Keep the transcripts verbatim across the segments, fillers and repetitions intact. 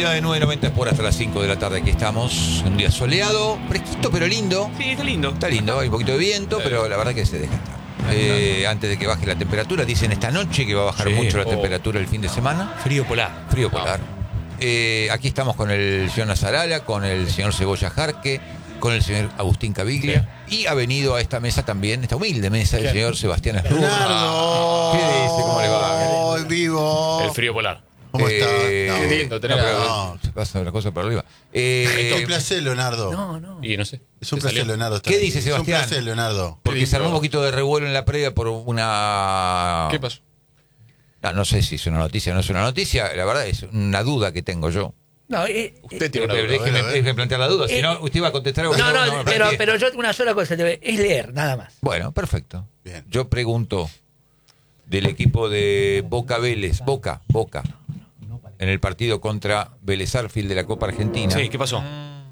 Unidad de nueve noventa por hasta las cinco de la tarde. Aquí estamos, un día soleado, fresquito pero lindo. Sí, está lindo. Está lindo, hay un poquito de viento, sí, pero la verdad que se deja estar. Eh, antes de que baje la temperatura, dicen esta noche que va a bajar sí, mucho la oh. temperatura el fin de semana. Frío polar. Frío polar. Oh. Eh, aquí estamos con el señor Nazarala, con el señor Cebolla Jarque, con el señor Agustín Caviglia. Sí. Y ha venido a esta mesa también, esta humilde mesa, el señor Sebastián Esrurra. ¡Leonardo! ¿Qué dice? ¿Cómo le va? ¡Hoy vivo! El frío polar. ¿Cómo eh, está? No. Qué lindo, tenemos. No, No. se pasa la cosa para arriba. Eh, Es un placer, Leonardo. No, no. Y no sé. Es un ¿Te placer, salió? Leonardo. estar ¿Qué aquí. dice Sebastián? Es un placer, Leonardo. Porque se armó un poquito de revuelo en la previa por una... ¿Qué pasó? No, no sé si es una noticia o no es una noticia. La verdad es una duda que tengo yo. No, eh, Usted tiene una Pero duda. déjeme, a ver. déjeme plantear la duda. Eh, Si no, usted va a contestar algo. no, no, no, pero, planteé. pero yo una sola cosa, te voy- es leer, nada más. Bueno, perfecto. Bien. Yo pregunto del equipo de Boca Vélez, Boca, Boca, en el partido contra Vélez Arfield de la Copa Argentina. Sí, ¿qué pasó?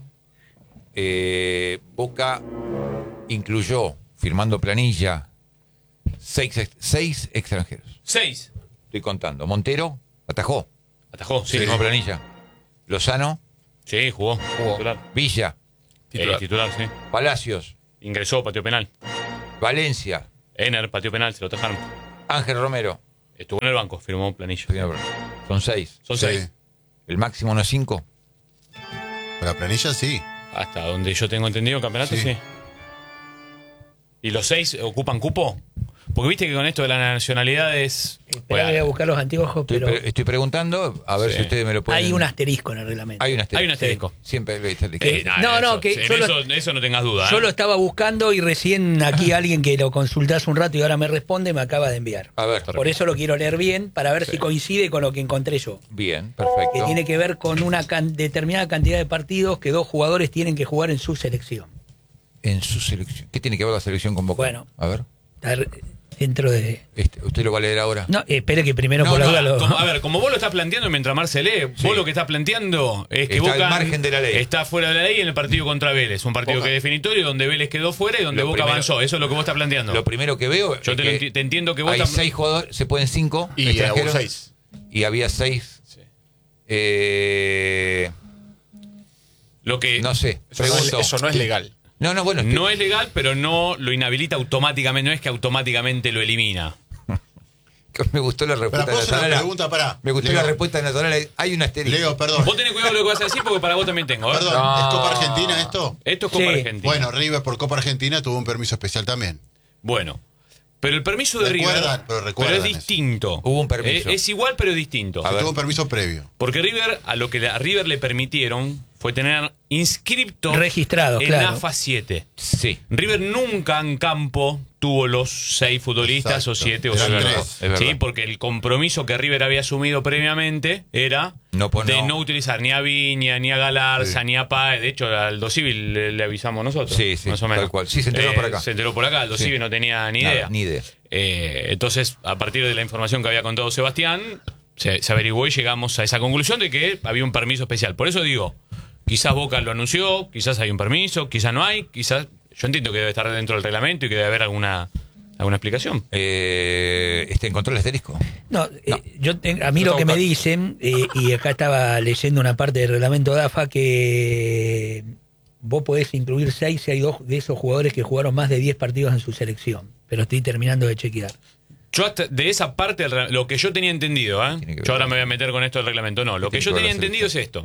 Eh, Boca incluyó, firmando planilla, seis, ex- seis extranjeros. Seis. Estoy contando. Montero atajó, Atajó, sí. firmó planilla. Lozano, Sí, jugó. Jugó. Titular. Villa, Titular. Eh, titular, sí. Palacios, Ingresó, pateó penal. Valencia, Ener, pateó penal, se lo tajaron. Ángel Romero. Estuvo en el banco, firmó planilla. Son seis. Son Sí. seis. El máximo no es cinco. Para la planilla, sí. Hasta donde yo tengo entendido, en campeonato, sí. Sí. ¿Y los seis ocupan cupo? Porque viste que con esto de la nacionalidad es... Espera, voy a buscar los anteojos, Estoy, pero pre- estoy preguntando, a ver Sí. si ustedes me lo pueden... hay un asterisco en el reglamento. Hay un asterisco. Hay un asterisco. Siempre hay asterisco. Eh, no, no, que en yo lo- eso, eso no tengas duda. Yo ¿eh? lo estaba buscando y recién aquí alguien que lo consulté hace un rato y ahora me responde me acaba de enviar. A ver, Por eso lo quiero leer bien, para ver si coincide con lo que encontré yo. bien, Que perfecto. tiene que ver con una can- determinada cantidad de partidos que dos jugadores tienen que jugar en su selección. En su selección. ¿Qué tiene que ver la selección con Boca? Bueno. A ver, Está re- dentro de... este, ¿usted lo va a leer ahora? No, eh, espere que primero No, por la no, duda lo... como- a ver, como vos lo estás planteando mientras Marce lee, Sí. vos lo que estás planteando es que Está Boca al margen de la ley. está fuera de la ley en el partido contra Vélez. Un partido Boca. que es definitorio, donde Vélez quedó fuera y donde Lo Boca primero- avanzó. Eso es lo que vos estás planteando. Lo primero que veo Yo es te, lo que enti- te entiendo que vos hay estás... seis jugadores, se pueden cinco Y extranjeros. hubo seis. Y había seis. Sí. Eh, Lo que no sé, Eso no, es, pregunto. eso no es legal. No, no, bueno. estoy- no es legal, pero no lo inhabilita automáticamente. No es que automáticamente lo elimina. Me gustó la Pero respuesta de vos una Nazarala. pregunta, pará. Me gustó Leo, la respuesta de Nazarala. Hay un asterisco. Leo, perdón. Vos tenés cuidado con lo que vas a decir porque para vos también tengo. ¿eh? Perdón, No. ¿es Copa Argentina esto? Esto es Copa Sí. Argentina. Bueno, River por Copa Argentina tuvo un permiso especial también. Bueno. Pero el permiso de Recuerdan, River pero recuerdan es eso. distinto. Hubo un permiso. Es, es igual, pero es distinto. A ver. Tuvo un permiso previo. Porque River, a lo que a River le permitieron fue tener inscriptos Registrados, en claro. AFA siete. Sí. River nunca en campo tuvo los seis futbolistas Exacto. o siete o Eran cinco. tres. Es verdad. Sí, porque el compromiso que River había asumido previamente era No, pues, de no. no. utilizar ni a Viña, ni a Galarza, Sí. ni a Páez. De hecho, al Dosivil le, le avisamos nosotros. Sí, sí, más o menos. tal cual. Sí, se enteró por acá. Se enteró por acá. El Dosivil Sí. no tenía ni Nada, idea. ni idea. Eh, entonces, a partir de la información que había contado Sebastián, se, se averiguó y llegamos a esa conclusión de que había un permiso especial. Por eso digo, quizás Boca lo anunció, quizás hay un permiso, quizás no hay, quizás... Yo entiendo que debe estar dentro del reglamento y que debe haber alguna, alguna explicación. Eh, este, ¿encontró el asterisco? No, eh, yo te- a mí Lo lo que está me dicen, eh, y acá estaba leyendo una parte del reglamento de AFA, que vos podés incluir seis si hay dos de esos jugadores que jugaron más de diez partidos en su selección. Pero estoy terminando de chequear. Yo hasta de esa parte, del re- lo que yo tenía entendido, ¿eh? Tiene que ver Yo ahora con- me voy a meter con esto del reglamento. No, lo que tiene yo que ver tenía con la entendido es esto.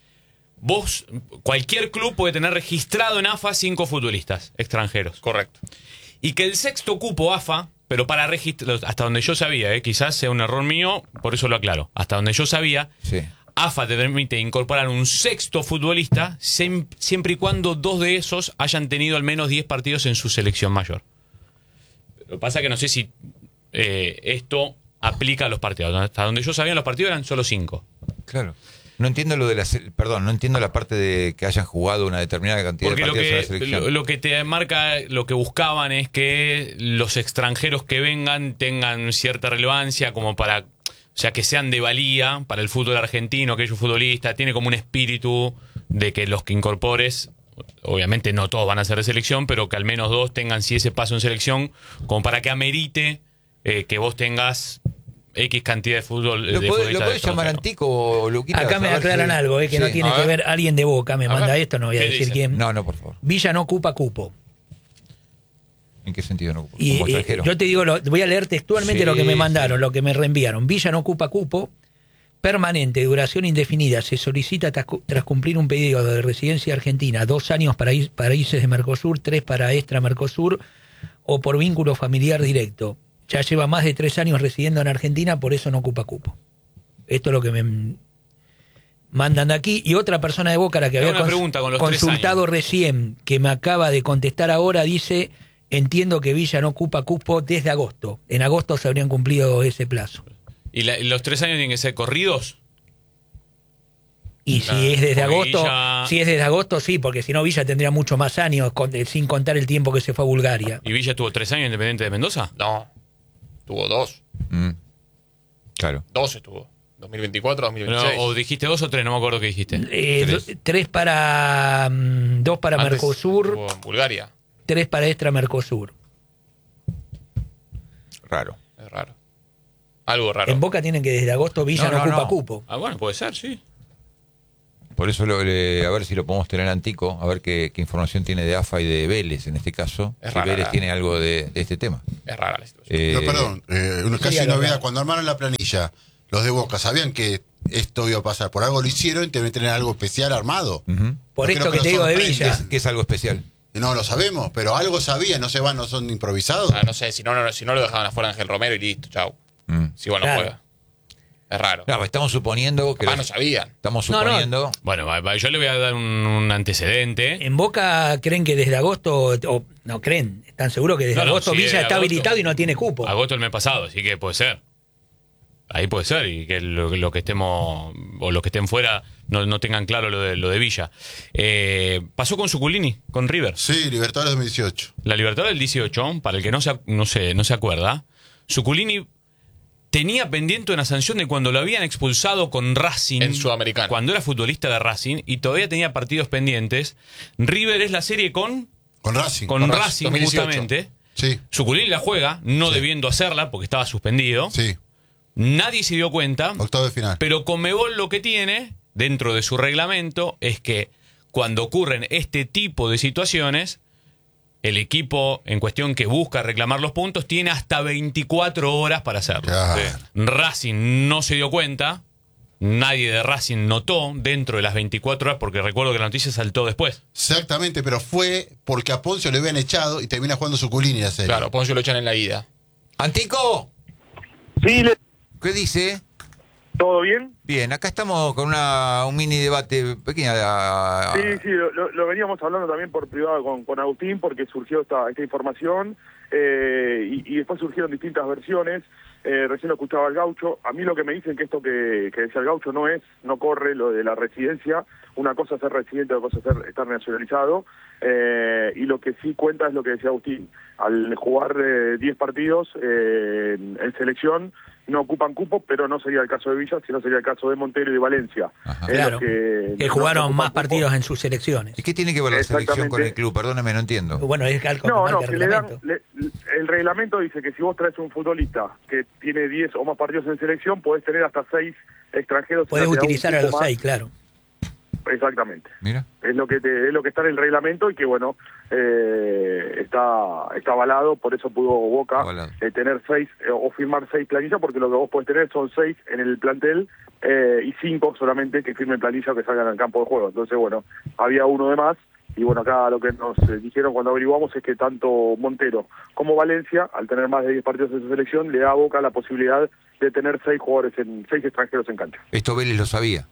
Vos, cualquier club puede tener registrado en AFA cinco futbolistas extranjeros. Correcto. Y que el sexto cupo AFA, pero para registrar, hasta donde yo sabía, ¿eh? Quizás sea un error mío, por eso lo aclaro. Hasta donde yo sabía, Sí. AFA te permite incorporar un sexto futbolista sem- siempre y cuando dos de esos hayan tenido al menos diez partidos en su selección mayor. Lo que pasa es que no sé si eh, esto aplica a los partidos. Hasta donde yo sabía, los partidos eran solo cinco. Claro. No entiendo lo de la... se- Perdón, no entiendo la parte de que hayan jugado una determinada cantidad Porque de lo partidos en la que, selección. lo, lo que te marca, lo que buscaban es que los extranjeros que vengan tengan cierta relevancia como para, o sea, que sean de valía para el fútbol argentino, aquellos futbolistas, tiene como un espíritu de que los que incorpores, obviamente no todos van a ser de selección, pero que al menos dos tengan sí ese paso en selección, como para que amerite eh, que vos tengas X cantidad de fútbol. ¿Lo de podés, ¿lo futbolistas podés llamar extranjeros. Antico o Luquita? Acá me A ver aclaran si- algo, eh, que no Sí. tiene A que ver. ver alguien de Boca, me A manda ver. esto, no voy a ¿Qué decir dice? quién. No, no, por favor. Villa no ocupa cupo. ¿En qué sentido no? Como Y eh, extranjero. yo te digo, lo- voy a leer textualmente Sí, lo que me sí. mandaron, lo que me reenviaron. Villa no ocupa cupo permanente, duración indefinida. Se solicita tras, cu- tras cumplir un pedido de residencia argentina, dos años para is- países de Mercosur, tres para extra Mercosur o por vínculo familiar directo. Ya lleva más de tres años residiendo en Argentina, por eso no ocupa cupo. Esto es lo que me mandan de aquí. Y otra persona de Boca, la que Tengo había una cons- pregunta con los tres consultado años. recién, que me acaba de contestar ahora, dice: entiendo que Villa no ocupa cupo desde agosto. En agosto se habrían cumplido ese plazo. ¿Y la- los tres años tienen que ser corridos? Y Claro, si es desde porque agosto, Villa- si es desde agosto, sí, porque si no Villa tendría mucho más años, con- sin contar el tiempo que se fue a Bulgaria. ¿Y Villa tuvo tres años Independiente de Mendoza? No, tuvo dos. Mm. Claro. Dos estuvo. dos mil veinticuatro, dos mil No, veintiséis. o dijiste dos o tres, no me acuerdo qué dijiste. Eh, Tres. do- tres para mm, dos para Antes Mercosur, estuvo en Bulgaria. tres para extra Mercosur. Raro. Es raro. Algo raro. En Boca tienen que desde agosto Villa No, no, no, ocupa no. cupo. Ah, bueno, puede ser, sí. Por eso lo- le- a ver si lo podemos tener Antico, a ver qué, qué información tiene de A F A y de Vélez en este caso. Es si rara, Vélez la- tiene algo de, de este tema. Es rara la situación. Eh, Pero perdón, eh, una sería casi lo novedad. raro. Cuando armaron la planilla, los de Boca sabían que esto iba a pasar. Por algo lo hicieron y deben tener algo especial armado. ujú. Por No esto creo que que te nos digo de sorprende. que, Villa. es, que es algo especial. No lo sabemos, pero algo sabían, no se van, no son improvisados. Ah, no sé, si no, no, si no lo dejaban afuera Ángel Romero y listo, chau. Mm. Si igual no Claro. juega. Es raro. Claro, estamos suponiendo que... Ah, los- no sabían. estamos No, no. suponiendo... Bueno, va- va, yo le voy a dar un, un antecedente. En Boca creen que desde agosto, o no creen, están seguros que desde No, no, agosto sí, Villa desde está agosto. habilitado y no tiene cupo. Agosto el mes pasado, así que puede ser. Ahí puede ser, y que lo, lo que estemos, o los que estén fuera, no, no tengan claro lo de, lo de Villa. Eh, pasó con Suculini, con River. Sí, Libertadores dos mil dieciocho. La Libertadores del dieciocho, para el que no se, no se, no se acuerda, Suculini tenía pendiente una sanción de cuando lo habían expulsado con Racing. En Sudamericana. Cuando era futbolista de Racing, y todavía tenía partidos pendientes. River es la serie con, Con Racing. con Con Racing, Racing, dos mil dieciocho. justamente. Sí, Suculini la juega, no Sí. debiendo hacerla, porque estaba suspendido. sí. Nadie se dio cuenta. Octavo de final. Pero Conmebol lo que tiene, dentro de su reglamento, es que cuando ocurren este tipo de situaciones, el equipo en cuestión que busca reclamar los puntos tiene hasta veinticuatro horas para hacerlo. Claro. Sí. Racing no se dio cuenta, nadie de Racing notó dentro de las veinticuatro horas, porque recuerdo que la noticia saltó después. Exactamente, pero fue porque a Poncio le habían echado y termina jugando Suculini la serie. Claro, Poncio lo echan en la ida. Antico, Sí, le- ¿qué dice? ¿todo bien? Bien, acá estamos con una, un mini debate pequeña. ah, Sí, sí, lo, lo- lo veníamos hablando también por privado con, con Agustín porque surgió esta, esta información eh, y, y después surgieron distintas versiones. Eh, recién lo escuchaba el Gaucho. A mí lo que me dicen que esto que, que decía el Gaucho no es, no corre lo de la residencia. Una cosa es ser residente, otra cosa es ser, estar nacionalizado. Eh, y lo que sí cuenta es lo que decía Agustín. Al jugar eh, diez partidos eh, en, en selección no ocupan cupo, pero no sería el caso de Villa, sino sería el caso de Montero y de Valencia. Ajá. Es Claro, lo que, que no- jugaron no ocupan más cupo. partidos en sus selecciones. ¿Y qué tiene que ver la selección con el club? Perdóname, no entiendo. Bueno, es algo No, que no, marca que el le dan, reglamento. le- el reglamento dice que si vos traes un futbolista que tiene diez o más partidos en selección, podés tener hasta seis extranjeros. Podés o sea, te da un utilizar a cupo los más. seis, claro. Exactamente. Mira. Es lo que te, es lo que está en el reglamento y que bueno eh, está está avalado, por eso pudo Boca Avalado. eh, tener seis eh, o firmar seis planillas, porque lo que vos podés tener son seis en el plantel eh, y cinco solamente que firmen planilla o que salgan al campo de juego. Entonces bueno, había uno de más y bueno, acá lo que nos eh, dijeron cuando averiguamos es que tanto Montero como Valencia, al tener más de diez partidos en su selección, le da a Boca la posibilidad de tener seis jugadores en seis extranjeros en cancha. Esto Vélez lo sabía.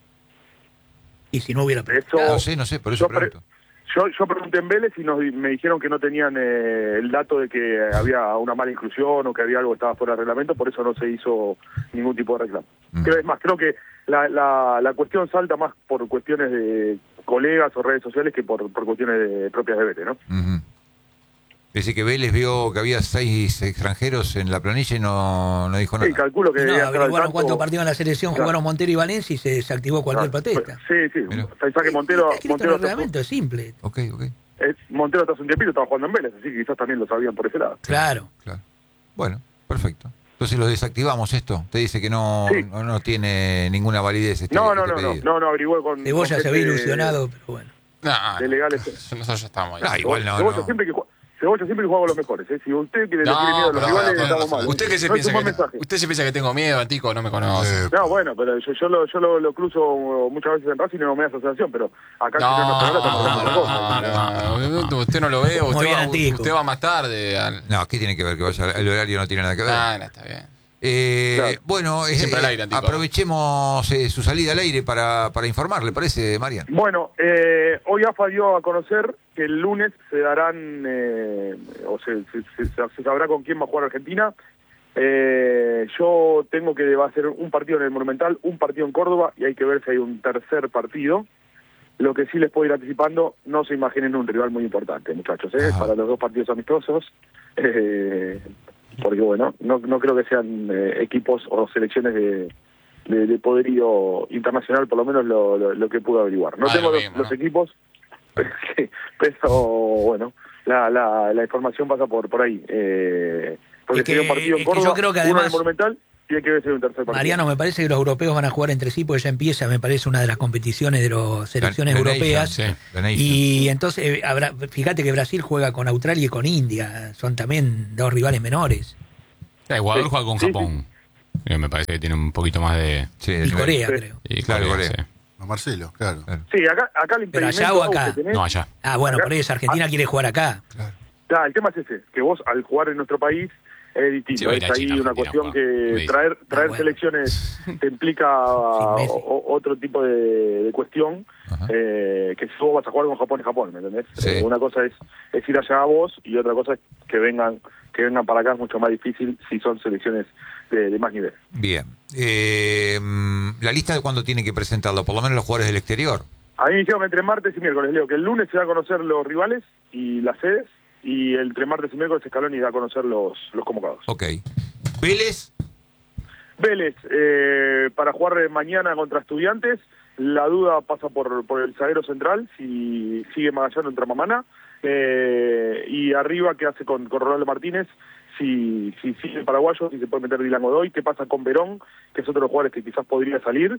Y si no hubiera Eso, No sé, no sé, por eso yo, pre- pregunto. yo, yo pregunté en Vélez y nos, di- me dijeron que no tenían eh, el dato de que había una mala inclusión o que había algo que estaba fuera de reglamento, por eso no se hizo ningún tipo de reclamo. Mm. Creo, es más, creo que la, la, la cuestión salta más por cuestiones de colegas o redes sociales que por, por cuestiones de- propias de Vélez, ¿no? Ujú. Dice que Vélez vio que había seis extranjeros en la planilla y no, no dijo nada. Sí, calculo que Y no, debía estar al averiguaron tanto. cuántos partidos en la selección Claro. jugaron Montero y Valencia y se desactivó cualquier Claro. protesta. Sí, sí, Mirá. pensá que Montero, Está escrito Montero, en el reglamento, es simple. Ok, ok, es- Montero hasta hace un tiempito estaba jugando en Vélez, así que quizás también lo sabían por ese lado. Claro. claro. Bueno, perfecto. Entonces lo desactivamos esto. Te dice que no, Sí. no, no tiene ninguna validez este, No, no, este no, no, pedido. no, no, averigué con... Cebolla con se ve gente ilusionado, pero bueno. No, de legales. nosotros ya estamos ahí. Ah, igual no, Cebolla no. siempre que juega... Cebolla siempre que juega con los mejores, ¿eh? Si usted quiere No, le tiene miedo a los pero, rivales, pero, estamos pero, mal. usted que se no es piensa un buen que mensaje. usted se piensa que tengo miedo, Antico, no me conoce. Eh, No, bueno, pero yo, yo, lo, yo lo, lo cruzo muchas veces en Racing y no me da esa sensación, pero acá No, en Nacional estamos hablando de otra cosa. no, no, no, usted no lo ve, Muy usted bien, va, Antico. usted va más tarde. Al... No, ¿qué tiene que ver? Que vaya, el horario no tiene nada que ver. Ah, no, está bien. Eh, Claro. Bueno, eh, Siempre al aire, eh, Antico. aprovechemos eh, su salida al aire para, para informar, ¿le parece, Marian? Bueno, eh, hoy A F A dio a conocer que el lunes se darán, eh, o se, se, se- se sabrá con quién va a jugar Argentina. Eh, yo tengo que va a ser un partido en el Monumental, un partido en Córdoba y hay que ver si hay un tercer partido. Lo que sí les puedo ir anticipando, no se imaginen un rival muy importante, muchachos, ¿eh? Ajá. Para los dos partidos amistosos. Eh, porque bueno, no, no creo que sean eh, equipos o selecciones de, de, de poderío internacional, por lo menos lo, lo, lo que pude averiguar. No Ah, tengo lo los, mismo, los ¿no? equipos, pero bueno, la, la, la información pasa por por ahí. Eh, porque Es que- sería un partido en es que yo Córdoba, creo que uno en además- el Monumental y hay que ver si hay un tercer partido. Mariano, me parece que los europeos van a jugar entre sí porque ya empieza, me parece, una de las competiciones de las selecciones La- la europeas. Nation, sí, la Nation. Y entonces, eh, habrá, fíjate que Brasil juega con Australia y con India, son también dos rivales menores. Ecuador Sí, juega con sí, Japón. Eh, Me parece que tiene un poquito más de... Sí, Y el- Corea, Sí. creo. y Claro, Corea. sí. A Marcelo, claro. Claro. Sí, acá, acá el Pero allá impedimento o Agus, acá. que tenés- No, allá. Ah, bueno, por eso Argentina quiere jugar acá. Claro, el tema es ese, que vos al jugar en nuestro país es distinto. Sí, va a es ir a ahí China, una Argentina, cuestión Juan. que Sí. traer traer Ah, bueno. selecciones te implica Messi. o- o- otro tipo de, de cuestión, Ajá. eh, que si vos vas a jugar con Japón es Japón, ¿me entendés? Sí. Eh, una cosa es, es ir allá a vos y otra cosa es que vengan que vengan para acá, es mucho más difícil si son selecciones de, de más nivel. Bien. Eh, mm, la lista de cuándo tiene que presentarlo, por lo menos los jugadores del exterior. A mí me dijeron que entre martes y miércoles, Leo, que el lunes se va a conocer los rivales y las sedes, y entre martes y miércoles Scaloni da a conocer los, los convocados. Ok. Vélez, Vélez, eh, para jugar mañana contra Estudiantes, la duda pasa por, por el zaguero central, si sigue Magallano entre Mamana, eh, y arriba, ¿qué hace con, con Ronaldo Martínez? Si, si sigue el paraguayo, si se puede meter Dylan Godoy, ¿qué pasa con Verón? Que es otro de los jugadores que quizás podría salir,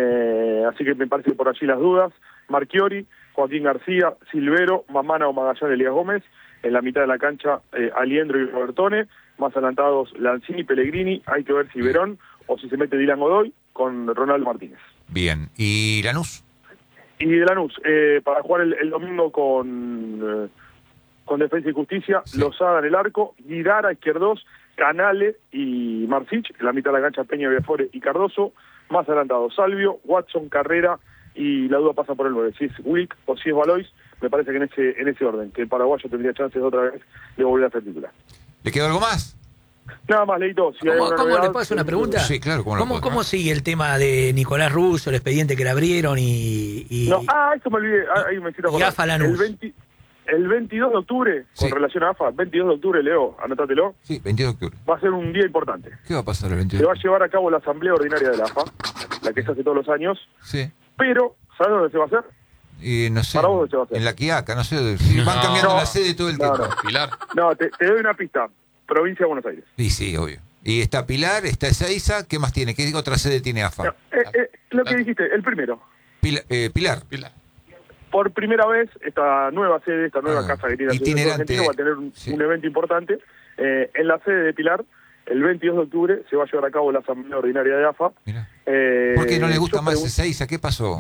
eh, así que me parece que por allí las dudas. Marchiori, Joaquín García, Silvero, Mamana o Magallán, Elías Gómez, en la mitad de la cancha eh, Aliendro y Robertone, más adelantados Lanzini, Pellegrini, hay que ver si Verón o si se mete Dylan Godoy con Ronaldo Martínez. bien. ¿Y Lanús? Y de Lanús, eh, para jugar el, el domingo con, eh, con Defensa y Justicia, Sí. Lozada en el arco, Guidara, Izquierdos, Canale y Marcich, en la mitad de la cancha Peña, Biafore y Cardoso, más adelantados Salvio, Watson, Carrera, y la duda pasa por el nueve, si es Wilk o si es Valois, me parece que en ese en ese orden, que el paraguayo tendría chances otra vez de volver a ser titular. ¿Le quedó algo más? Nada más, Leito, si hay ¿Cómo, alguna cómo novedad, le puedo hacer una pregunta? Sí, claro, ¿cómo lo ¿Cómo, puedo, cómo no? sigue el tema de Nicolás Russo, el expediente que le abrieron y, y, No, ah, eso me olvidé, ah, ahí me hiciste y acordar. A F A Lanús? El, veinte el veintidós de octubre, con Sí. relación a A F A, veintidós de octubre, Leo, anótatelo, Sí, veintidós de octubre. va a ser un día importante. ¿Qué va a pasar el Se veintidós? va a llevar a cabo la asamblea ordinaria de la A F A, la que se hace todos los años, Sí. pero ¿sabes dónde se va a hacer? Y no sé. ¿Para vos dónde se va a hacer? En la Quiaca, no sé. sí, van No. cambiando No. la sede todo el No, tiempo. no. Pilar. No, te, te doy una pista, provincia de Buenos Aires. Sí, sí, obvio. Y está Pilar, está Ezeiza, ¿qué más tiene? ¿Qué otra sede tiene A F No, A? eh, eh, lo que dijiste, el primero. Pila- eh, Pilar. Pilar. Por primera vez, esta nueva sede, esta nueva Ah, casa que tiene la itinerante. Argentina va a tener un, Sí. un evento importante. Eh, en la sede de Pilar, el veintidós de octubre, se va a llevar a cabo la asamblea ordinaria de A F A. Mirá. Eh, ¿Por qué no le gusta yo más pregun- Ezeiza? ¿Qué pasó?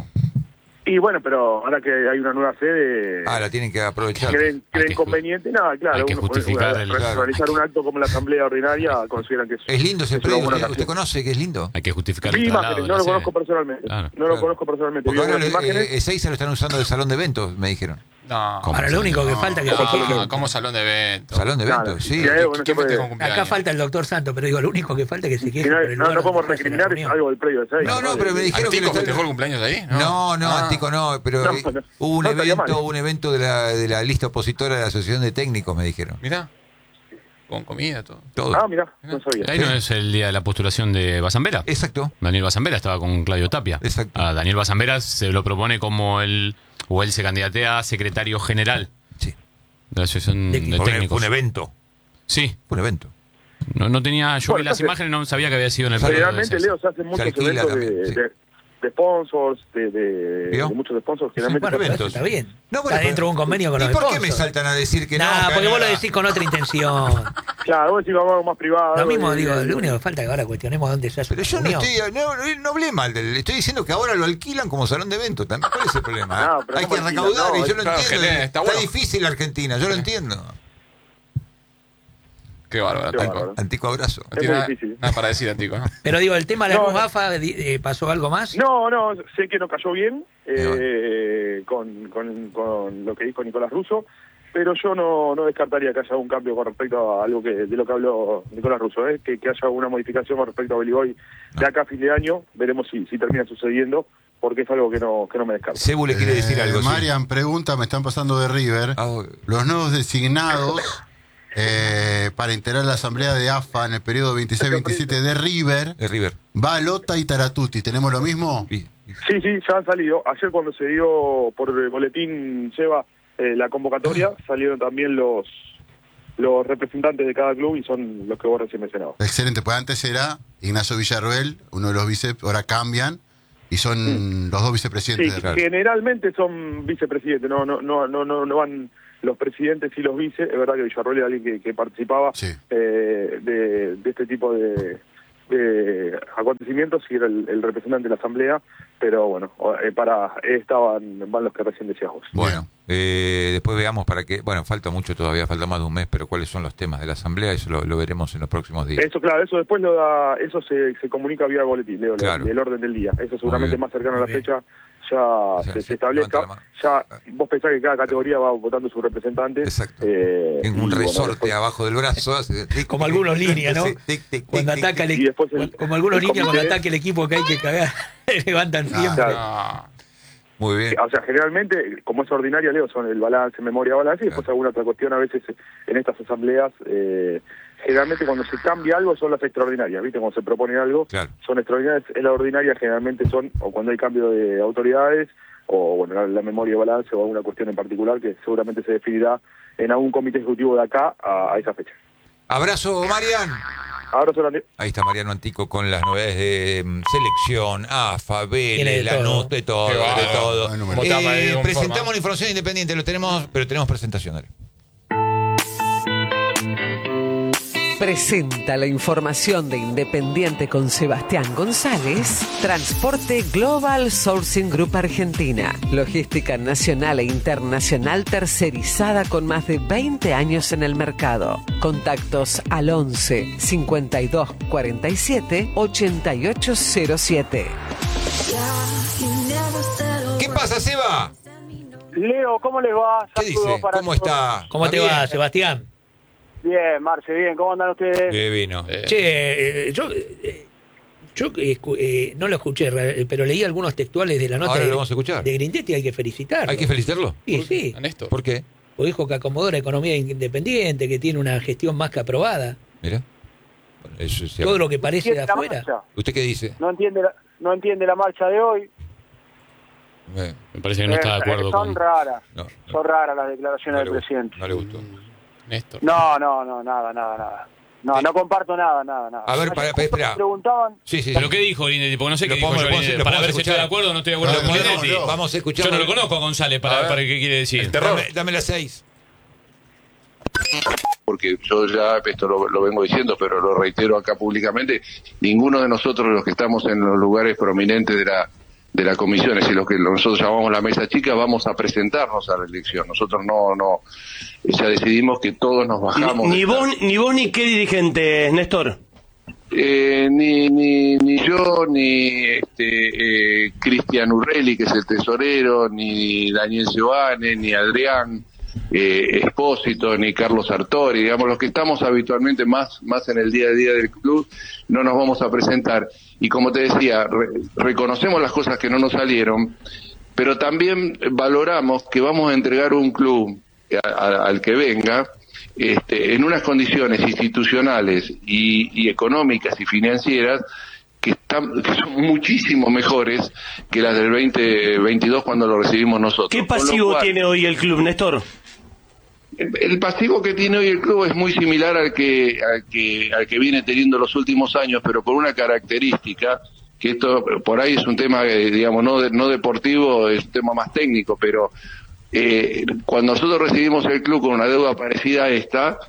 Y bueno, pero ahora que hay una nueva sede, Ah, la tienen que aprovechar. creen, Hay creen que ju- conveniente, nada, claro. hay que uno- justificar uno- el- re- claro. realizar un acto como la asamblea ordinaria, consideran que es, Es lindo ese es una predio. buena ¿Usted ocasión. conoce que es lindo? Hay que justificar Vi el traslado imágenes, de no la lo sede. conozco personalmente. Claro, no lo claro. conozco personalmente. Porque Vi ahora unas le- imágenes. eh, Ezeiza lo están usando de salón de eventos, me dijeron. No. ¿Cómo? Ahora lo único que falta que se Ah, queje. como salón de eventos. Salón de Claro, eventos, si sí. hay algo que no se ¿Quién puede- festeja un cumpleaños? Acá falta el doctor Santo, pero digo, lo único que falta es que se queje si no, por el no, lugar no donde podemos se hace la recriminar, es reunión. algo del predio de Ezeiza, No, no, pero me dijeron que ¿Antico le- festejó el cumpleaños de ahí? No, no, Ah. Antico no, pero No, eh, no, hubo un no estaría evento, mal. un evento de la, de la lista opositora de la Asociación de Técnicos, me dijeron. Mirá. Con comida, todo. Todo. Ah, mirá, no sabía. Ahí no es el día de la postulación de Basambera. Exacto. Daniel Basambera estaba con Claudio Tapia. Exacto. A Daniel Basambera se lo propone como el, o él se candidatea a secretario general Sí. de la Asociación ¿De de, qué? Fue un- Técnicos. fue un evento. Sí, Fue un evento. No, no tenía, yo Bueno, vi las entonces, imágenes, no sabía que había sido en el partido. Generalmente, Leo, se hacen muchos alquila eventos también, de, sí. de, de sponsors, de, de, ¿Vio? de muchos sponsors. Generalmente Bueno, pero eventos. eso está bien. No, está bueno, dentro de un convenio con ¿Y los por qué me sponsors. saltan a decir que no? No, que porque vos lo nada? decís con otra intención. Claro, vos decís vamos a algo más privado. Lo mismo, y- digo, lo único que falta es que ahora cuestionemos dónde se hace Pero una yo no reunión. estoy, no, no, no hablé mal del, estoy diciendo que ahora lo alquilan como salón de eventos. También, ¿cuál es el problema? No, pero Hay ¿cómo que alquilan? recaudar No, y yo lo claro, entiendo. que Está, está bueno. difícil Argentina, yo lo entiendo. Qué bárbaro, Qué Antico. bárbaro. Antico abrazo. No tiene muy nada, difícil. nada para decir, Antico, ¿no? Pero digo, el tema de la No, luz no. AFA, eh, ¿pasó algo más? No, no, sé que no cayó bien bueno. eh, con, con, con lo que dijo Nicolás Russo, pero yo no, no descartaría que haya un cambio con respecto a algo que de lo que habló Nicolás Russo, ¿eh? que, que haya una modificación con respecto a Beligoy de acá a fin de año. Veremos si, si termina sucediendo, porque es algo que no, que no me descarto. Cebu le quiere decir Eh, algo. sí. Marian pregunta, me están pasando de River. Ah, Los nuevos designados eh, para integrar la asamblea de A F A en el periodo veintiséis veintisiete de River, de River. va Lota y Taratuti. ¿Tenemos lo mismo? Y- y- Sí, sí, ya han salido. Ayer cuando se dio por el boletín lleva eh, la convocatoria, salieron también los los representantes de cada club y son los que vos recién mencionabas. Excelente, pues antes era Ignacio Villarroel, uno de los vice, ahora cambian y son los dos Sí, vicepresidentes de River. generalmente son vicepresidentes, no, no, no, no, no, no van los presidentes y los vice. Es verdad que Villarroel era alguien que, que participaba Sí. eh, de, de este tipo de, de acontecimientos y era el, el representante de la asamblea, pero bueno, eh, para estaban van los que recién decías vos. Bueno, eh, después veamos para qué. Bueno, falta mucho todavía, falta más de un mes, pero cuáles son los temas de la asamblea, eso lo, lo veremos en los próximos días. Eso, claro, eso después lo da, eso se, se comunica vía boletín, Leo, Claro. el orden del día. Eso seguramente bien. más cercano a la Muy bien. fecha ya O sea, se, sí, se establezca. levanta la mano. Ya vos pensás que cada categoría va votando su representante. Exacto. eh, Tienen un y, bueno, resorte después- abajo del brazo. hace tic, Como tic, algunos tic, líneas, ¿no? sí, tic, tic, Cuando tic, ataca el tic, y equipo, después el- como algunos el líneas cuando comité- ataca el equipo que hay que cagar, levantan siempre. Claro. No. Muy bien. O sea, generalmente, como es ordinaria, Leo, son el balance, memoria, balance, y después Claro. alguna otra cuestión a veces en estas asambleas, eh, generalmente cuando se cambia algo son las extraordinarias, ¿viste? Cuando se propone algo, Claro. son extraordinarias, en la ordinaria generalmente son, o cuando hay cambio de autoridades, o bueno, la, la memoria de balance o alguna cuestión en particular que seguramente se definirá en algún comité ejecutivo de acá a, a esa fecha. Abrazo, Marian. Ahora solamente... Ahí está Mariano Antico con las novedades de mm, selección, AFA, Tiene Vélez, de la todo. NUS, de todo, Qué de bárbaro. todo. Buen número. Como tapa ahí, Eh, con presentamos forma. la información independiente, lo tenemos, pero tenemos presentación. dale. Presenta la información de Independiente con Sebastián González. Transporte Global Sourcing Group Argentina. Logística nacional e internacional tercerizada con más de veinte años en el mercado. Contactos al once cincuenta y dos cuarenta y siete ochenta y ocho cero siete. ¿Qué pasa, Seba? Leo, ¿cómo les va? ¿Qué Saludos dice? para ¿Cómo todos. está? ¿Cómo te ¿Está va, bien? Sebastián? Bien, Marce, bien. ¿Cómo andan ustedes? Qué vino. Eh, Che, eh, yo, eh, yo eh, escu- eh, no lo escuché, re- pero leí algunos textuales de la nota Ahora de, lo vamos a escuchar. de Grindetti, hay que felicitarlo. ¿Hay que felicitarlo? Sí, sí. ¿A Néstor? ¿Por qué? O dijo que acomodó la economía independiente, que tiene una gestión más que aprobada. Mira. Bueno, eso es Todo cierto. lo que parece de ¿Entiende la afuera. marcha? ¿Usted qué dice? No entiende la, no entiende la marcha de hoy. Eh, Me parece que no está de Eh, acuerdo son con... raras. no, no, Son raras las declaraciones no le del gustó, presidente. no le gustó. Néstor. No, no, no, nada, nada, nada. No, no comparto nada, nada, nada. A ver, para- para- espera. Me preguntaban, Sí, sí. ¿Pero qué dijo Grindetti? Porque no sé Lo qué dijo podemos- yo, lo podemos- Grindetti, lo para podemos ver si estoy escuchar. de acuerdo o no estoy de acuerdo No, con no, Grindetti. no, no. Vamos a escuchar. Yo no lo conozco a González A para, ver. para qué quiere decir. El terror. Dame, dame las seis. Porque yo ya esto lo, lo vengo diciendo, pero lo reitero acá públicamente, ninguno de nosotros los que estamos en los lugares prominentes de la de las comisiones y los que nosotros llamamos la mesa chica vamos a presentarnos a la elección. Nosotros no no ya decidimos que todos nos bajamos. Ni de vos, esta- ni vos ni qué dirigente, Néstor. Eh, ni, ni ni yo ni este eh, Cristian Urrelli, que es el tesorero, ni Daniel Giovanni, ni Adrián eh, Espósito, ni Carlos Sartori, digamos los que estamos habitualmente más más en el día a día del club, no nos vamos a presentar. Y como te decía, re- reconocemos las cosas que no nos salieron, pero también valoramos que vamos a entregar un club a- a- al que venga este, en unas condiciones institucionales y, y económicas y financieras que, están, que son muchísimo mejores que las del veinte veintidós cuando lo recibimos nosotros. ¿Qué Con lo pasivo cual, tiene hoy el club, Néstor? El, el pasivo que tiene hoy el club es muy similar al que, al que al que viene teniendo los últimos años, pero con una característica, que esto por ahí es un tema, eh, digamos, no, de, no deportivo, es un tema más técnico, pero eh, cuando nosotros recibimos el club con una deuda parecida a esta,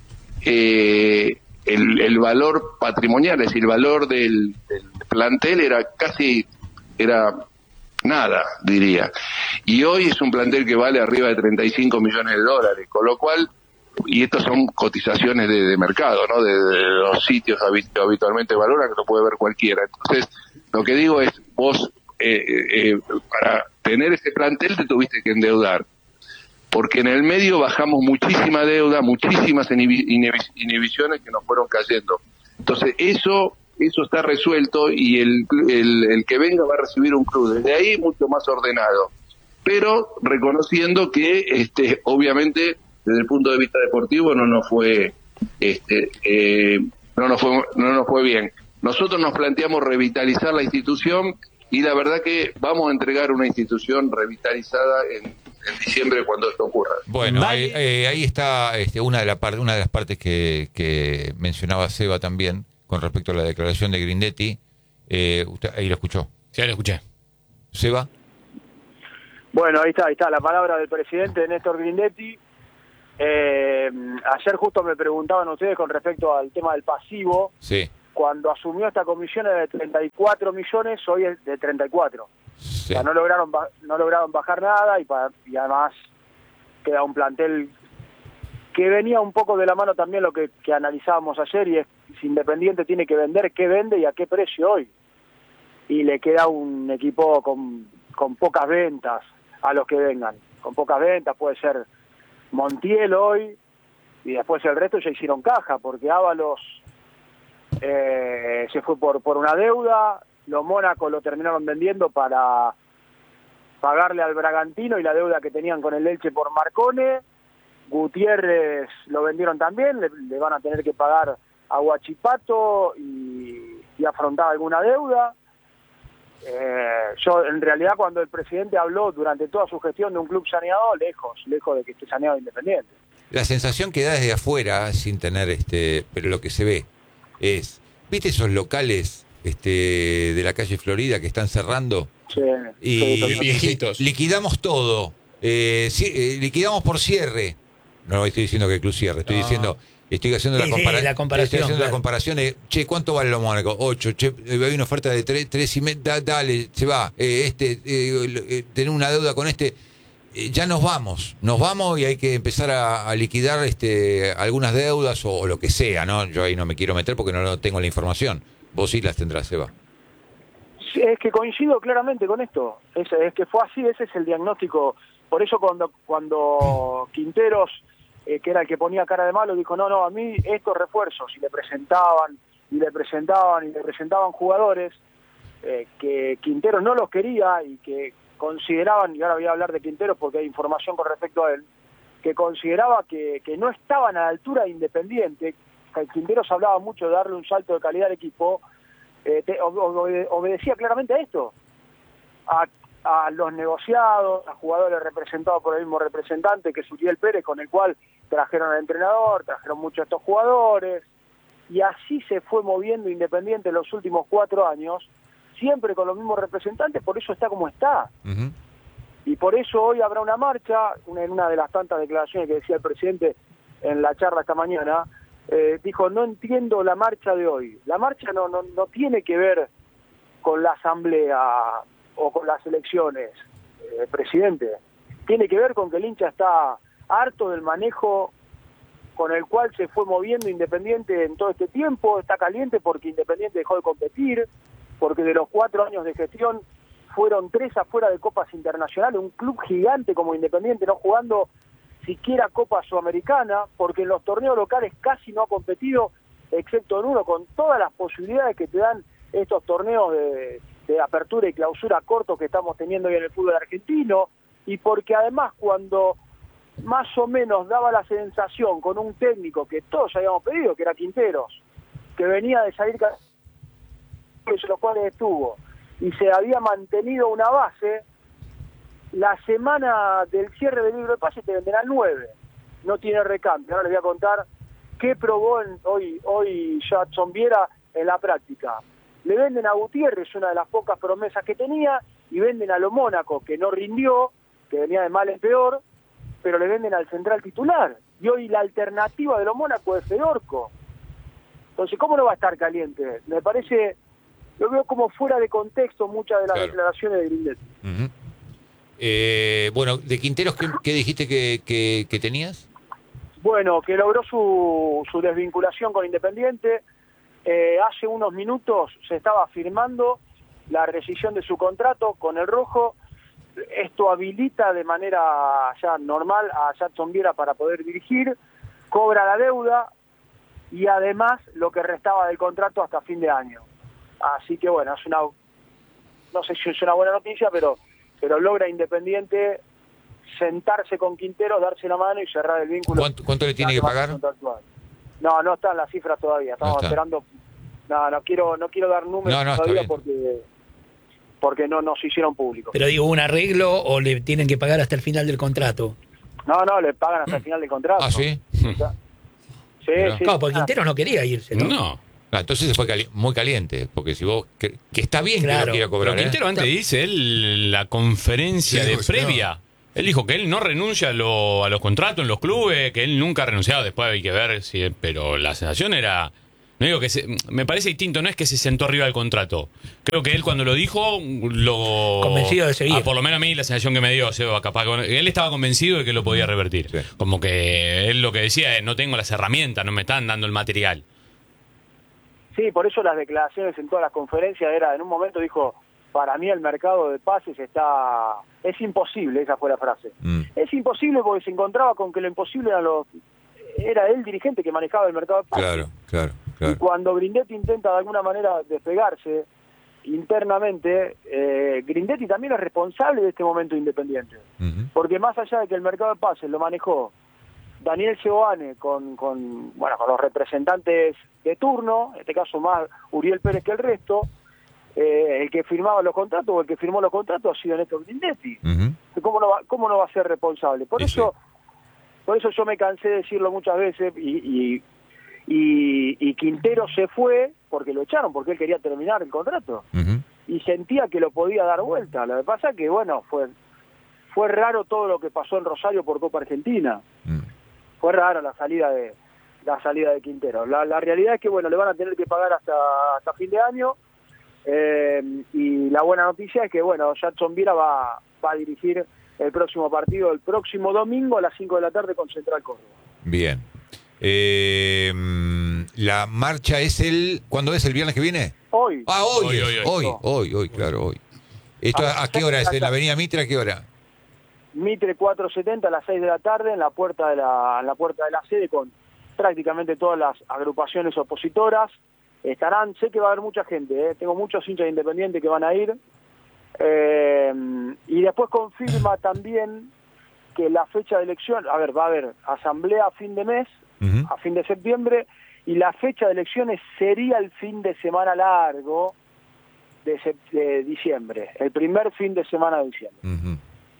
eh, el, el valor patrimonial, es decir, el valor del, del plantel era casi, era nada, diría. Y hoy es un plantel que vale arriba de treinta y cinco millones de dólares, con lo cual, y estas son cotizaciones de, de mercado, ¿no? De, de los sitios habit- que habitualmente valoran, que lo puede ver cualquiera. Entonces, lo que digo es, vos, eh, eh, para tener ese plantel te tuviste que endeudar, porque en el medio bajamos muchísima deuda, muchísimas inhibi- inhibi- inhibiciones que nos fueron cayendo. Entonces, eso... eso está resuelto y el, el, el que venga va a recibir un club desde ahí mucho más ordenado, pero reconociendo que este obviamente desde el punto de vista deportivo no nos fue este eh, no nos fue no nos fue bien. Nosotros nos planteamos revitalizar la institución y la verdad que vamos a entregar una institución revitalizada en, en diciembre cuando esto ocurra. Bueno, eh, eh, ahí está este, una de la par- una de las partes que, que mencionaba Seba también, con respecto a la declaración de Grindetti. Eh, usted ahí lo escuchó. Sí, ahí lo escuché. ¿Seba? Bueno, ahí está, ahí está la palabra del presidente Néstor Grindetti. Eh, ayer justo me preguntaban ustedes con respecto al tema del pasivo. Sí. Cuando asumió esta comisión era de treinta y cuatro millones, hoy es de treinta y cuatro. Sí. O sea, no lograron, ba- no lograron bajar nada y, pa- y además queda un plantel que venía un poco de la mano también lo que, que analizábamos ayer, y es si Independiente tiene que vender, qué vende y a qué precio hoy. Y le queda un equipo con, con pocas ventas a los que vengan. Con pocas ventas puede ser Montiel hoy, y después el resto ya hicieron caja, porque Ábalos eh, se fue por, por una deuda, los Mónaco lo terminaron vendiendo para pagarle al Bragantino y la deuda que tenían con el Elche por Marcone. Gutiérrez lo vendieron también, le, le van a tener que pagar a Huachipato y, y afrontar alguna deuda. Eh, yo, en realidad, cuando el presidente habló durante toda su gestión de un club saneado, lejos, lejos de que esté saneado Independiente. La sensación que da desde afuera, sin tener este, pero lo que se ve es, ¿viste esos locales este de la calle Florida que están cerrando? Sí, Y sí, viejitos. liquidamos todo, eh, ci- eh, liquidamos por cierre. No estoy diciendo que el club cierre, estoy No. diciendo, estoy haciendo Sí, la, sí, compara- la comparación, estoy haciendo la claro. comparación de, che, ¿cuánto vale los Mónaco? Ocho, che, eh, hay una oferta de tres, tres y medio, da- dale, se va, eh, este, eh, eh, tener una deuda con este, eh, ya nos vamos, nos vamos y hay que empezar a, a liquidar este algunas deudas o, o lo que sea, ¿no? Yo ahí no me quiero meter porque no tengo la información. Vos sí las tendrás, Seba. Sí, es que coincido claramente con esto. Es, es que fue así, ese es el diagnóstico. Por eso cuando cuando Quinteros, eh, que era el que ponía cara de malo, dijo, no, no, a mí estos refuerzos, y le presentaban, y le presentaban, y le presentaban jugadores eh, que Quinteros no los quería y que consideraban, y ahora voy a hablar de Quinteros porque hay información con respecto a él, que consideraba que, que no estaban a la altura de Independiente. Quinteros hablaba mucho de darle un salto de calidad al equipo. Eh, te, obede, obedecía claramente a esto, a, a los negociados, a jugadores representados por el mismo representante que es Uriel Pérez, con el cual trajeron al entrenador, trajeron muchos de estos jugadores, y así se fue moviendo Independiente en los últimos cuatro años, siempre con los mismos representantes, por eso está como está. Uh-huh. Y por eso hoy habrá una marcha, una, en una de las tantas declaraciones que decía el presidente en la charla esta mañana. Eh, dijo, no entiendo la marcha de hoy. La marcha no, no, no tiene que ver con la asamblea o con las elecciones, eh, presidente. Tiene que ver con que el hincha está harto del manejo con el cual se fue moviendo Independiente en todo este tiempo. Está caliente porque Independiente dejó de competir, porque de los cuatro años de gestión fueron tres afuera de copas internacionales, un club gigante como Independiente no jugando siquiera Copa Sudamericana, porque en los torneos locales casi no ha competido, excepto en uno, con todas las posibilidades que te dan estos torneos de, de apertura y clausura cortos que estamos teniendo hoy en el fútbol argentino, y porque además cuando más o menos daba la sensación con un técnico que todos habíamos pedido, que era Quinteros, que venía de salir los cuales estuvo, y se había mantenido una base, la semana del cierre del libro de pase te venderán nueve. no tiene recambio. Ahora les voy a contar qué probó en, hoy, hoy Jadson Viera en la práctica. Le venden a Gutiérrez, una de las pocas promesas que tenía, y venden a lo Mónaco, que no rindió, que venía de mal en peor, pero le venden al central titular. Y hoy la alternativa de lo Mónaco es Fedorco. Entonces, ¿cómo no va a estar caliente? Me parece, lo veo como fuera de contexto muchas de las Claro. declaraciones de Grindetti. Uh-huh. eh, bueno, de Quinteros, ¿qué, qué dijiste que, que, que tenías? Bueno, que logró su, su desvinculación con Independiente. Eh, hace unos minutos se estaba firmando la rescisión de su contrato con el Rojo. Esto habilita de manera ya normal a Jadson Viera para poder dirigir, cobra la deuda y además lo que restaba del contrato hasta fin de año. Así que bueno, es una, no sé si es una buena noticia, pero, pero logra Independiente sentarse con Quinteros, darse la mano y cerrar el vínculo. ¿Cuánto, cuánto le tiene que pagar? No, no están las cifras todavía, estamos No está. esperando. No, no quiero, no quiero dar números No, no, está todavía bien. porque, porque no nos hicieron públicos. Pero digo, ¿un arreglo o le tienen que pagar hasta el final del contrato? No, no, le pagan hasta el final del contrato. Ah, ¿sí? Sí, Mira. sí. Claro, porque Quinteros no quería irse, ¿no? No. Ah, entonces se fue cali- muy caliente, porque si vos, que, que está bien que Claro. lo quiera cobrar, Pero ¿eh? Quintero antes dice él la conferencia Sí, de dijo que previa. Él dijo que él no renuncia a, lo- a los contratos en los clubes, que él nunca ha renunciado. Después hay que ver si. Pero la sensación era. No digo que se, me parece distinto, no es que se sentó arriba del contrato. Creo que él cuando lo dijo, lo. Convencido de seguir. Ah, por lo menos a mí la sensación que me dio, Seba, capaz que él estaba convencido de que lo podía revertir. Sí. Como que él lo que decía es: no tengo las herramientas, no me están dando el material. Sí, por eso las declaraciones en todas las conferencias era, en un momento dijo, para mí el mercado de pases está, es imposible, esa fue la frase. Mm. Es imposible porque se encontraba con que lo imposible era, los, era el dirigente que manejaba el mercado de pases. Claro, claro, Y claro. cuando Grindetti intenta de alguna manera despegarse internamente, eh, Grindetti también es responsable de este momento independiente. Ujú. Porque más allá de que el mercado de pases lo manejó Daniel Seoane con, con, bueno, con los representantes de turno, en este caso más Uriel Pérez que el resto, eh, el que firmaba los contratos o el que firmó los contratos ha sido Néstor Grindetti. Ujú. ¿Cómo no va, cómo no va a ser responsable? Por Sí, eso por eso yo me cansé de decirlo muchas veces y, y, y, y Quintero se fue porque lo echaron, porque él quería terminar el contrato Ujú. y sentía que lo podía dar vuelta. Lo que pasa que, bueno, fue fue raro todo lo que pasó en Rosario por Copa Argentina. Mm. Fue rara la salida de la salida de Quintero. La, la realidad es que, bueno, le van a tener que pagar hasta, hasta fin de año. Eh, y la buena noticia es que, bueno, Jadson Viera va, va a dirigir el próximo partido el próximo domingo a las cinco de la tarde con Central Córdoba. Bien. Eh, mm, la marcha es el... ¿Cuándo es? ¿El viernes que viene? Hoy, Ah, hoy, Hoy, es, hoy, hoy, hoy. hoy, hoy, claro, hoy. ¿Esto Ah, a, a qué hora es? ¿En la avenida Mitre a qué hora? Mitre cuatrocientos setenta a las seis de la tarde en la puerta de la, en la puerta de la sede con prácticamente todas las agrupaciones opositoras. Estarán, sé que va a haber mucha gente, ¿eh? Tengo muchos hinchas de Independiente que van a ir. Eh, y después confirma también que la fecha de elección, a ver, va a haber asamblea a fin de mes, Ujú. a fin de septiembre, y la fecha de elecciones sería el fin de semana largo de, sep- de diciembre, el primer fin de semana de diciembre. Ujú.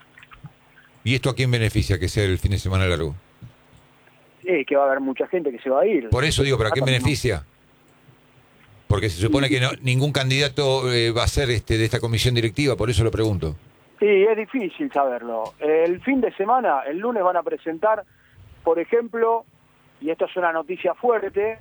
¿Y esto a quién beneficia que sea el fin de semana largo? Sí, que va a haber mucha gente que se va a ir. Por eso digo, ¿pero a quién beneficia? Porque se supone que no, ningún candidato eh, va a ser este, de esta comisión directiva, por eso lo pregunto. Sí, es difícil saberlo. El fin de semana, el lunes van a presentar, por ejemplo, y esto es una noticia fuerte,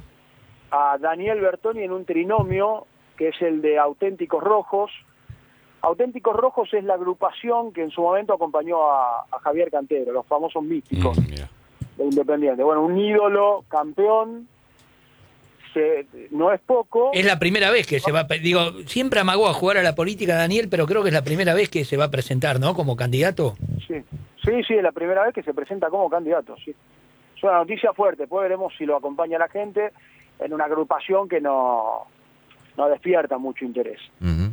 a Daniel Bertoni en un trinomio que es el de Auténticos Rojos. Auténticos Rojos es la agrupación que en su momento acompañó a, a Javier Cantero, los famosos místicos Mm, mira. de Independiente. Bueno, un ídolo, campeón, se, no es poco. Es la primera vez que se va, a pe- digo, siempre amagó a jugar a la política Daniel, pero creo que es la primera vez que se va a presentar, ¿no? Como candidato. Sí, sí, sí, es la primera vez que se presenta como candidato, sí. Es una noticia fuerte, después veremos si lo acompaña la gente en una agrupación que no, no despierta mucho interés. Ujú.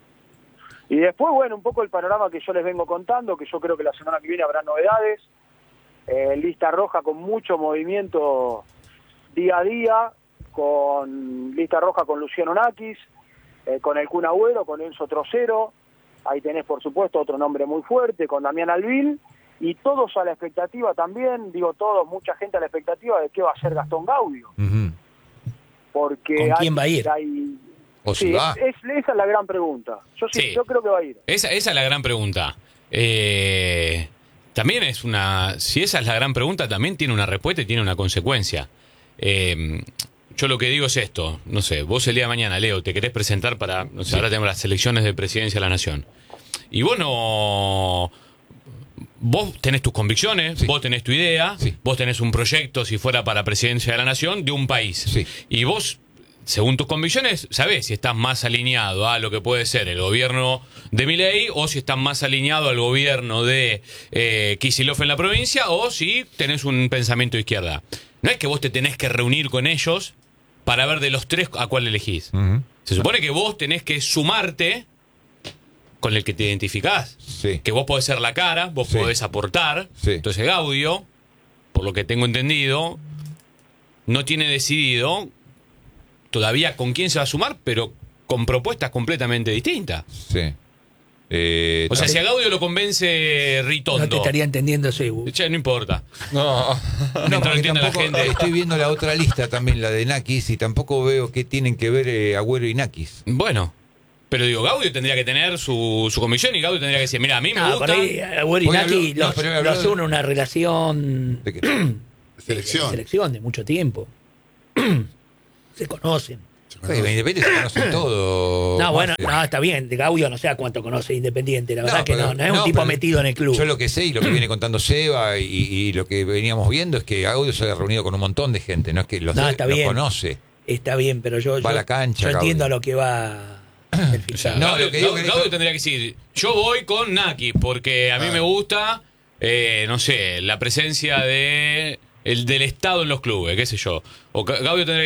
Y después, bueno, un poco el panorama que yo les vengo contando, que yo creo que la semana que viene habrá novedades, eh, lista roja con mucho movimiento día a día, con lista roja con Luciano Nakis, eh, con el Kun Agüero, con Enzo Trocero, ahí tenés por supuesto otro nombre muy fuerte, con Damián Alvil, y todos a la expectativa también, digo todos, mucha gente a la expectativa de qué va a hacer Gastón Gaudio. Uh-huh. Porque ¿Con hay, quién va a ir? hay- O sí, si va. es- es- esa es la gran pregunta. Yo sí, Sí. yo creo que va a ir. Esa, esa es la gran pregunta. Eh, también es una. Si esa es la gran pregunta, también tiene una respuesta y tiene una consecuencia. Eh, yo lo que digo es esto. No sé, vos el día de mañana, Leo, te querés presentar para. No sé, Sí. ahora tenemos las elecciones de presidencia de la Nación. Y vos no. Vos tenés tus convicciones, Sí. vos tenés tu idea, Sí. vos tenés un proyecto, si fuera para presidencia de la Nación, de un país. Sí. Y vos, según tus convicciones, sabés si estás más alineado a lo que puede ser el gobierno de Milei o si estás más alineado al gobierno de eh, Kicillof en la provincia o si tenés un pensamiento de izquierda. No es que vos te tenés que reunir con ellos para ver de los tres a cuál elegís. Ujú. Se supone que vos tenés que sumarte con el que te identificás. Sí. Que vos podés ser la cara, vos Sí. podés aportar. Sí. Entonces Gaudio, por lo que tengo entendido, no tiene decidido todavía con quién se va a sumar, pero con propuestas completamente distintas. Sí. Eh, O sea, tam- si a Gaudio lo convence Ritondo, No te estaría entendiendo, Sebu. che, no importa. No. No, Mientras lo porque entienda la tampoco, gente. estoy viendo la otra lista también, la de Nakis, y tampoco veo qué tienen que ver eh, Agüero y Nakis. Bueno, pero digo, Gaudio tendría que tener su, su comisión y Gaudio tendría que decir, mira, a mí me No, gusta. por ahí, Agüero y Porque Naki habló- no, los, pero habló los de- une una relación ¿De qué? de Selección. selección de mucho tiempo. Se conocen. Se Sí, conoce. Independiente se conocen todo. No, bueno, Marce. no, está bien. De Gaudio no sé a cuánto conoce Independiente. La verdad que pero- no, no es un tipo pero metido en el club. Yo lo que sé y lo que viene contando Seba y, y lo que veníamos viendo es que Gaudio se ha reunido con un montón de gente, no es que los, No, de- está los bien. conoce. Está bien, pero yo, Va yo, a la cancha, yo Gaudio. entiendo a lo que va el O sea, fichaje. No, Gaudio, lo que digo Gaudio- que- Gaudio tendría que decir, yo voy con Naki, porque a mí Ah. me gusta, eh, no sé, la presencia de el del Estado en los clubes, qué sé yo. O Ga- Gaudio tendría que